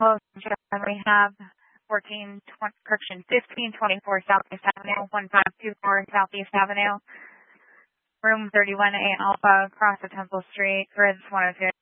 Hello, we have 1524 Southeast Avenue, 1524 Southeast Avenue, room 31A Alpha, across the Temple Street, Grids 102.